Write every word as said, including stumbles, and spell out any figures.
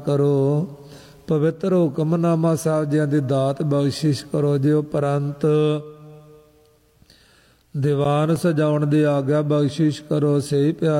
ਕਰੋ। ਪਵਿੱਤਰ ਹੁਕਮਨਾਮਾ ਸਾਹਿਬ ਜੀਆਂ ਦੀ ਦਾਤ ਬਖਸ਼ਿਸ਼ ਕਰੋ। ਜੇ ਉਪਰੰਤ ਦੀਵਾਨ ਸਜਾਉਣ ਦੀ ਆਗਿਆ ਬਖਸ਼ਿਸ਼ ਕਰੋ। ਸਹੀ ਪਿਆਰ